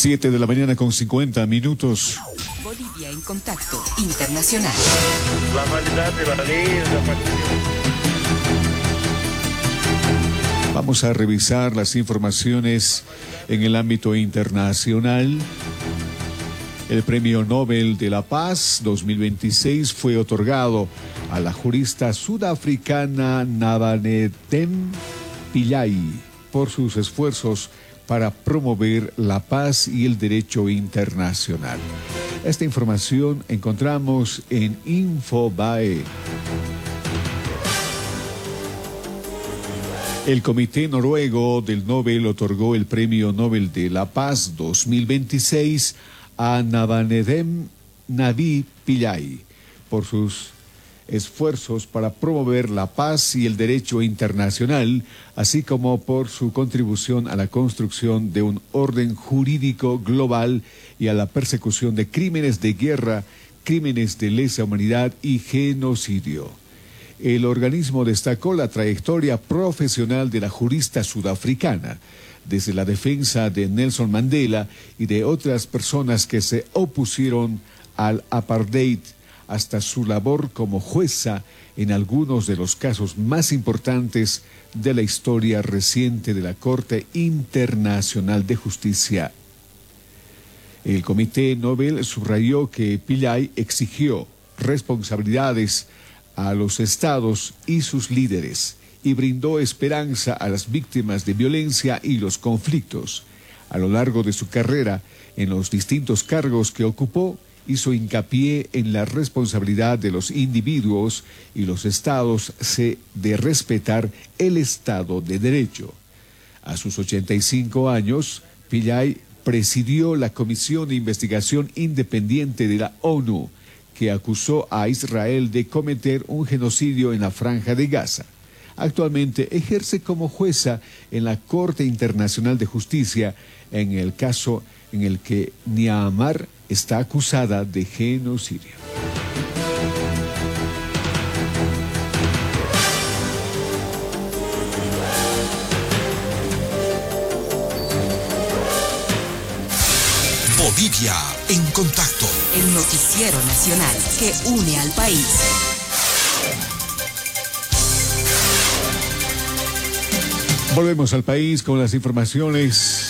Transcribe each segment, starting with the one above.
7 de la mañana con 50 minutos. Bolivia en Contacto Internacional. La maldad de la ley es la Vamos a revisar las informaciones en el ámbito internacional. El Premio Nobel de la Paz 2026 fue otorgado a la jurista sudafricana Nabanethem Pillay por sus esfuerzos para promover la paz y el derecho internacional. Esta información encontramos en Infobae. El Comité Noruego del Nobel otorgó el Premio Nobel de la Paz 2026 a Nabanethem Navi Pillay por sus esfuerzos para promover la paz y el derecho internacional, así como por su contribución a la construcción de un orden jurídico global y a la persecución de crímenes de guerra, crímenes de lesa humanidad y genocidio. El organismo destacó la trayectoria profesional de la jurista sudafricana, desde la defensa de Nelson Mandela y de otras personas que se opusieron al apartheid, hasta su labor como jueza en algunos de los casos más importantes de la historia reciente de la Corte Internacional de Justicia. El Comité Nobel subrayó que Pillay exigió responsabilidades a los estados y sus líderes y brindó esperanza a las víctimas de violencia y los conflictos. A lo largo de su carrera, en los distintos cargos que ocupó, hizo hincapié en la responsabilidad de los individuos y los estados de respetar el Estado de Derecho. A sus 85 años, Pillay presidió la Comisión de Investigación Independiente de la ONU, que acusó a Israel de cometer un genocidio en la Franja de Gaza. Actualmente ejerce como jueza en la Corte Internacional de Justicia en el caso en el que Myanmar está acusada de genocidio. Bolivia en Contacto. El noticiero nacional que une al país. Volvemos al país con las informaciones.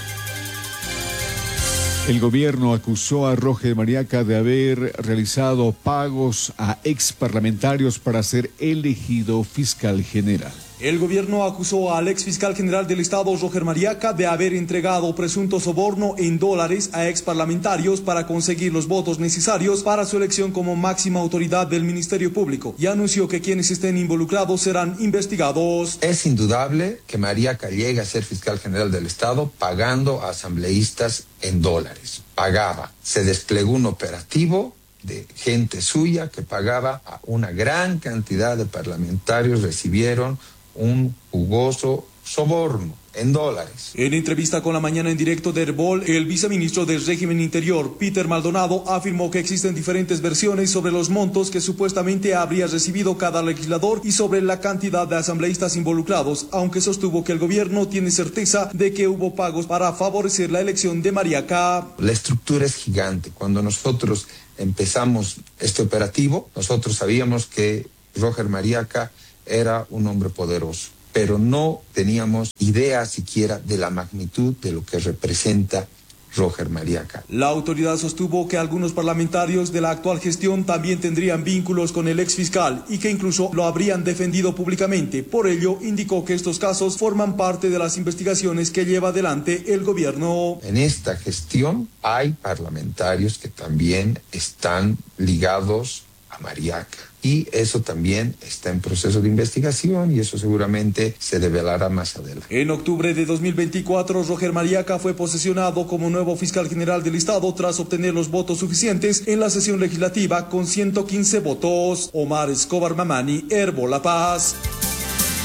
El gobierno acusó a Roger Mariaca de haber realizado pagos a exparlamentarios para ser elegido fiscal general. El gobierno acusó al ex fiscal general del Estado, Roger Mariaca, de haber entregado presunto soborno en dólares a exparlamentarios para conseguir los votos necesarios para su elección como máxima autoridad del Ministerio Público, y anunció que quienes estén involucrados serán investigados. Es indudable que Mariaca llega a ser fiscal general del Estado pagando a asambleístas en dólares. Pagaba. Se desplegó un operativo de gente suya que pagaba a una gran cantidad de parlamentarios, recibieron un jugoso soborno en dólares. En entrevista con La Mañana en Directo de Herbol, el viceministro del Régimen Interior, Peter Maldonado, afirmó que existen diferentes versiones sobre los montos que supuestamente habría recibido cada legislador y sobre la cantidad de asambleístas involucrados, aunque sostuvo que el gobierno tiene certeza de que hubo pagos para favorecer la elección de Mariaca. La estructura es gigante. Cuando nosotros empezamos este operativo, nosotros sabíamos que Roger Mariaca era un hombre poderoso, pero no teníamos idea siquiera de la magnitud de lo que representa Roger Mariaca. La autoridad sostuvo que algunos parlamentarios de la actual gestión también tendrían vínculos con el exfiscal y que incluso lo habrían defendido públicamente. Por ello, indicó que estos casos forman parte de las investigaciones que lleva adelante el gobierno. En esta gestión hay parlamentarios que también están ligados a Mariaca. Y eso también está en proceso de investigación y eso seguramente se develará más adelante. En octubre de 2024, Roger Mariaca fue posesionado como nuevo fiscal general del Estado tras obtener los votos suficientes en la sesión legislativa con 115 votos. Omar Escobar Mamani, Herbol La Paz.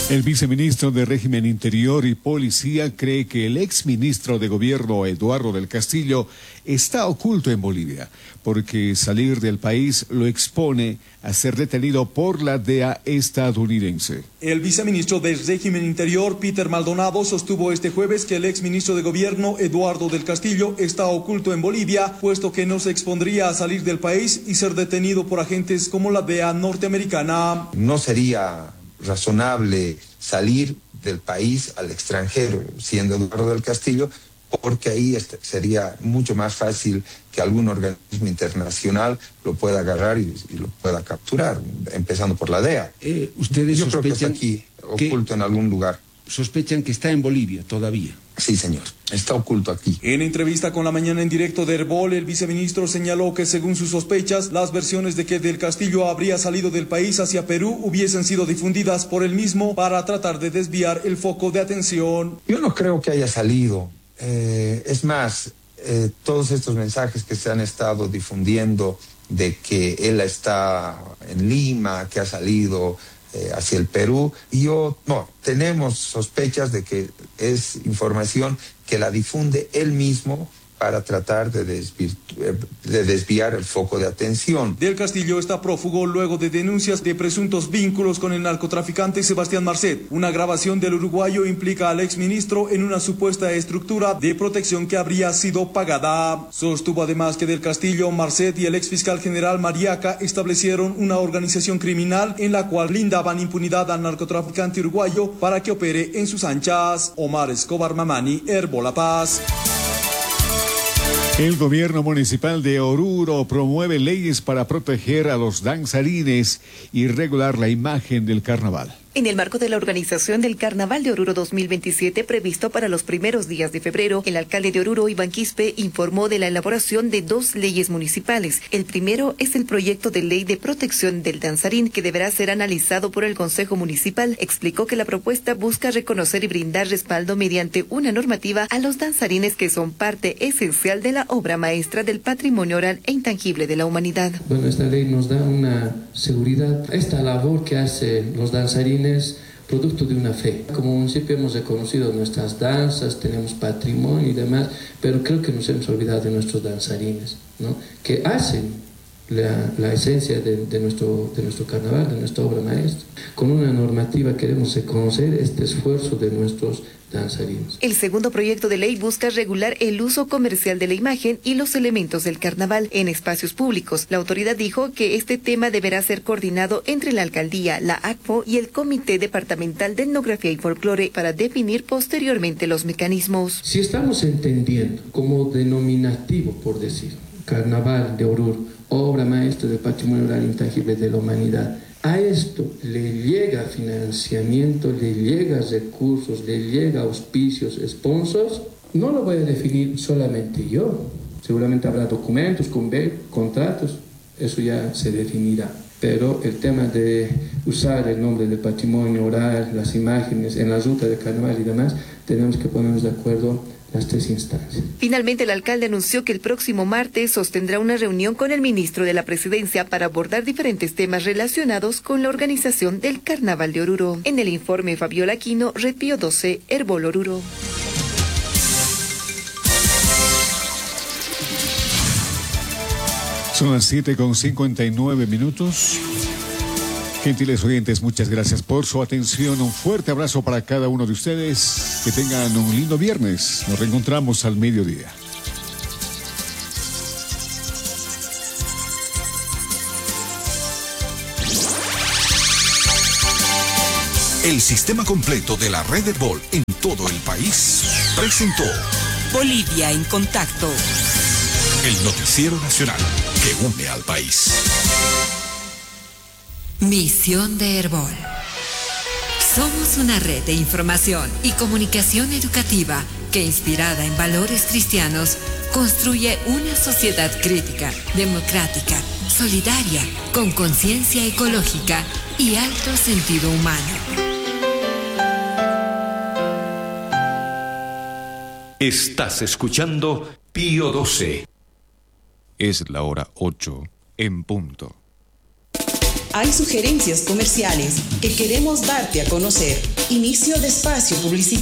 El viceministro de Régimen Interior y Policía cree que el exministro de Gobierno, Eduardo del Castillo, está oculto en Bolivia, porque salir del país lo expone a ser detenido por la DEA estadounidense. El viceministro de Régimen Interior, Peter Maldonado, sostuvo este jueves que el exministro de Gobierno, Eduardo del Castillo, está oculto en Bolivia, puesto que no se expondría a salir del país y ser detenido por agentes como la DEA norteamericana. No sería razonable salir del país al extranjero, siendo Eduardo del Castillo, porque ahí sería mucho más fácil que algún organismo internacional lo pueda agarrar y lo pueda capturar, empezando por la DEA. ¿Ustedes Yo creo que sospechan está aquí, oculto en algún lugar. Sospechan que está en Bolivia todavía? Sí, señor. Está oculto aquí. En entrevista con La Mañana en Directo de Herbol, el viceministro señaló que según sus sospechas, las versiones de que Del Castillo habría salido del país hacia Perú hubiesen sido difundidas por él mismo para tratar de desviar el foco de atención. Yo no creo que haya salido. Es más, todos estos mensajes que se han estado difundiendo de que él está en Lima, que ha salido hacia el Perú, tenemos sospechas de que es información que la difunde él mismo para tratar de desviar el foco de atención. Del Castillo está prófugo luego de denuncias de presuntos vínculos con el narcotraficante Sebastián Marcet. Una grabación del uruguayo implica al exministro en una supuesta estructura de protección que habría sido pagada. Sostuvo además que Del Castillo, Marcet y el exfiscal general Mariaca establecieron una organización criminal en la cual brindaban impunidad al narcotraficante uruguayo para que opere en sus anchas. Omar Escobar Mamani, Herbol La Paz. El gobierno municipal de Oruro promueve leyes para proteger a los danzarines y regular la imagen del carnaval. En el marco de la organización del Carnaval de Oruro 2027 previsto para los primeros días de febrero, el alcalde de Oruro, Iván Quispe, informó de la elaboración de 2 leyes municipales. El primero es el proyecto de ley de protección del danzarín, que deberá ser analizado por el Consejo Municipal. Explicó que la propuesta busca reconocer y brindar respaldo mediante una normativa a los danzarines que son parte esencial de la obra maestra del patrimonio oral e intangible de la humanidad. Bueno, esta ley nos da una seguridad. Esta labor que hacen los danzarines producto de una fe. Como municipio hemos reconocido nuestras danzas, tenemos patrimonio y demás, pero creo que nos hemos olvidado de nuestros danzarines, ¿no? Que hacen la esencia de nuestro carnaval, de nuestra obra maestra. Con una normativa queremos reconocer este esfuerzo de nuestros danzarines. El segundo proyecto de ley busca regular el uso comercial de la imagen y los elementos del carnaval en espacios públicos. La autoridad dijo que este tema deberá ser coordinado entre la alcaldía, la ACFO y el Comité Departamental de Etnografía y Folclore para definir posteriormente los mecanismos. Si estamos entendiendo como denominativo, por decir, Carnaval de Oruro, obra maestra del patrimonio oral intangible de la humanidad, a esto le llega financiamiento, le llega recursos, le llega auspicios, sponsors, no lo voy a definir solamente yo. Seguramente habrá documentos, contratos, eso ya se definirá. Pero el tema de usar el nombre del patrimonio oral, las imágenes en la ruta de carnaval y demás, tenemos que ponernos de acuerdo las 3 instancias. Finalmente, el alcalde anunció que el próximo martes sostendrá una reunión con el ministro de la Presidencia para abordar diferentes temas relacionados con la organización del Carnaval de Oruro. En el informe, Fabiola Aquino, Red Pío 12, Herbol Oruro. Son las 7:59. Gentiles oyentes, muchas gracias por su atención. Un fuerte abrazo para cada uno de ustedes. Que tengan un lindo viernes. Nos reencontramos al mediodía. El sistema completo de la red Herbol en todo el país presentó Bolivia en contacto. El noticiero nacional que une al país. Misión de Herbol. Somos una red de información y comunicación educativa que, inspirada en valores cristianos, construye una sociedad crítica, democrática, solidaria, con conciencia ecológica y alto sentido humano. Estás escuchando Pío 12. Es la hora 8 en punto. Hay sugerencias comerciales que queremos darte a conocer. Inicio de espacio publicitario.